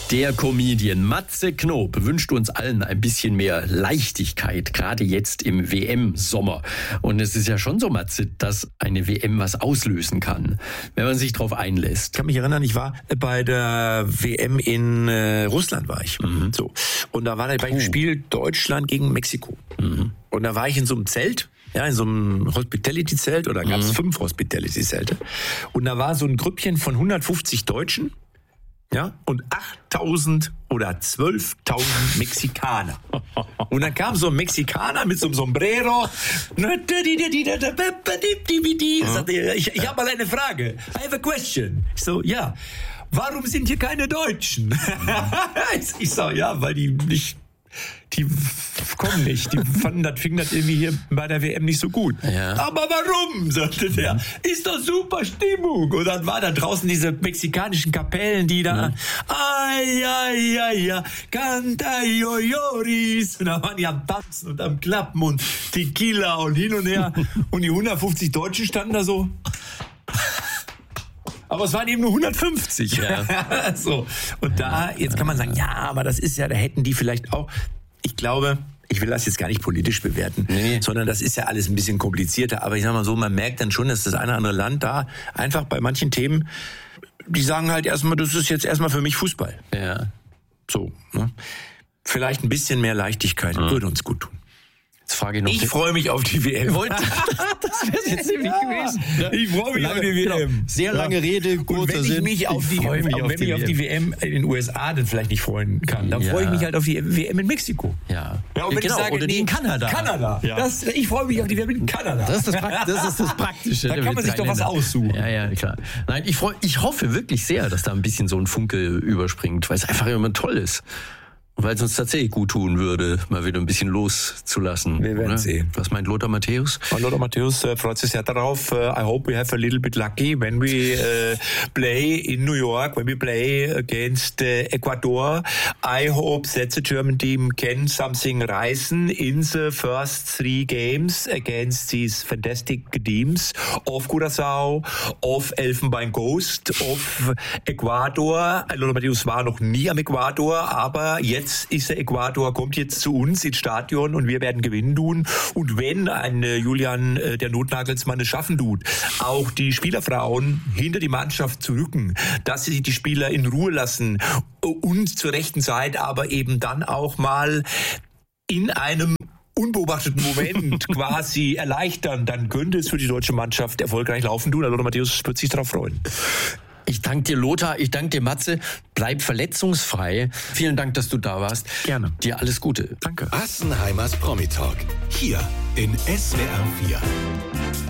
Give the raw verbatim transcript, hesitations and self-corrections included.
Der Comedian Matze Knob wünscht uns allen ein bisschen mehr Leichtigkeit, gerade jetzt im W M-Sommer. Und es ist ja schon so, Matze, dass eine W M was auslösen kann, wenn man sich darauf einlässt. Ich kann mich erinnern, ich war bei der W M in äh, Russland, war ich. Mhm. So. Und da war ein Spiel Deutschland gegen Mexiko. Mhm. Und da war ich in so einem Zelt, ja, in so einem Hospitality-Zelt, oder gab es mhm. fünf Hospitality-Zelte. Und da war so ein Grüppchen von hundertfünfzig Deutschen, ja, und achttausend oder zwölftausend Mexikaner. Und dann kam so ein Mexikaner mit so einem Sombrero. Ich, ich habe mal eine Frage. I have a question. Ich so, ja, warum sind hier keine Deutschen? Ich so, ja, weil die nicht... Die kommen nicht. Die fanden das, fing das irgendwie hier bei der W M nicht so gut. Ja. Aber warum? Sagte der. Ist doch super Stimmung. Und dann war da draußen diese mexikanischen Kapellen, die da, ai, ai, ai, ai, canta yoyoris. Und da waren die am Tanzen und am Klappen und Tequila und hin und her. Und die hundertfünfzig Deutschen standen da so. Aber es waren eben nur hundertfünfzig. Ja. So. Und da, jetzt kann man sagen, ja, aber das ist ja, da hätten die vielleicht auch, ich glaube, ich will das jetzt gar nicht politisch bewerten, nee. sondern das ist ja alles ein bisschen komplizierter. Aber ich sag mal so, man merkt dann schon, dass das eine oder andere Land da einfach bei manchen Themen, die sagen halt erstmal, das ist jetzt erstmal für mich Fußball. Ja. So, ne? Vielleicht ein bisschen mehr Leichtigkeit ja. würde uns gut tun. Jetzt frage ich noch. Ich freue mich auf die W M. Wollte, das wäre jetzt nämlich ja. gewesen. Ich freue mich lange, auf die W M. Genau. Sehr lange ja. Rede, kurzer Sinn. Wenn ich mich auf die, ich mich auf, auf wenn die ich auf die W M in den U S A dann vielleicht nicht freuen kann, dann ja. freue ich mich halt auf die W M in Mexiko. Ja. ja und wenn genau, ich sage, oder nee, in Kanada. Kanada. Ja. Das, ich freue mich auf die W M in Kanada. Das ist das, das, ist das Praktische. Da kann man sich doch was aussuchen. Ja, ja, klar. Nein, ich, freu, ich hoffe wirklich sehr, dass da ein bisschen so ein Funke überspringt, weil es einfach immer toll ist. Weil es uns tatsächlich gut tun würde, mal wieder ein bisschen loszulassen. Wir werden sehen. Was meint Lothar Matthäus? Und Lothar Matthäus äh, freut sich sehr darauf. Uh, I hope we have a little bit lucky when we uh, play in New York, when we play against uh, Ecuador. I hope that the German team can something reißen in the first three games against these fantastic teams of Curaçao, of Elfenbein Coast, of Ecuador. Lothar Matthäus war noch nie am Ecuador, aber jetzt Jetzt ist der Ecuador, kommt jetzt zu uns ins Stadion und wir werden gewinnen tun. Und wenn ein äh, Julian, äh, der Notnagelsmann, es schaffen tut, auch die Spielerfrauen hinter die Mannschaft zu rücken, dass sie die Spieler in Ruhe lassen und zur rechten Zeit, aber eben dann auch mal in einem unbeobachteten Moment quasi erleichtern, dann könnte es für die deutsche Mannschaft erfolgreich laufen tun. Also Matthäus wird sich darauf freuen. Ich danke dir, Lothar. Ich danke dir, Matze. Bleib verletzungsfrei. Vielen Dank, dass du da warst. Gerne. Dir alles Gute. Danke. Assenheimers Promi-Talk. Hier in S W R vier.